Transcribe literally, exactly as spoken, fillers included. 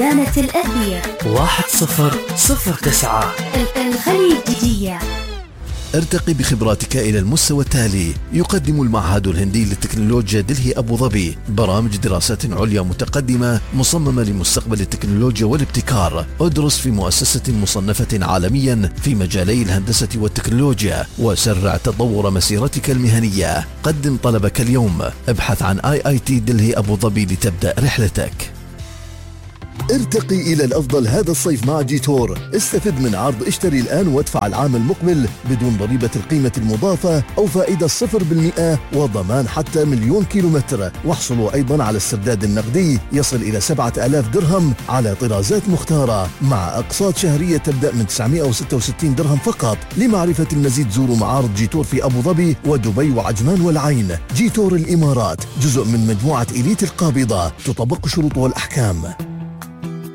مدانة الأهلية واحد صفر صفر تسعة. الخليجية. ارتقي بخبراتك إلى المستوى التالي. يقدم المعهد الهندي للتكنولوجيا دلهي أبو ظبي برامج دراسات عليا متقدمة مصممة لمستقبل التكنولوجيا والابتكار. ادرس في مؤسسة مصنفة عالميا في مجالي الهندسة والتكنولوجيا وسرع تطور مسيرتك المهنية. قدم طلبك اليوم. ابحث عن آي آي تي دلهي أبو ظبي لتبدأ رحلتك. ارتقي إلى الأفضل هذا الصيف مع جيتور. استفد من عرض اشتري الآن وادفع العام المقبل بدون ضريبة القيمة المضافة أو فائدة صفر بالمئة وضمان حتى مليون كيلومتر. واحصلوا أيضا على السداد النقدي يصل إلى سبعة آلاف درهم على طرازات مختارة مع أقساط شهرية تبدأ من تسعمئة وستة وستين درهم فقط. لمعرفة المزيد زوروا معارض جيتور في أبو ظبي ودبي وعجمان والعين. جيتور الإمارات جزء من مجموعة إليت القابضة. تطبق شروط والأحكام.